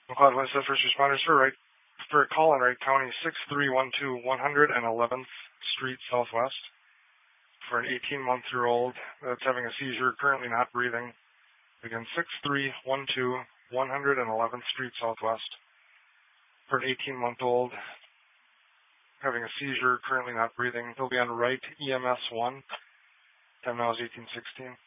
McLeod Winston First Responders for a call in Wright County 6312 111th Street Southwest for an 18-month-year-old that's having a seizure, currently not breathing. Again, 6312 111th Street Southwest for an 18-month-old having a seizure, currently not breathing. He'll be on Wright EMS 1. Time now is 18:16.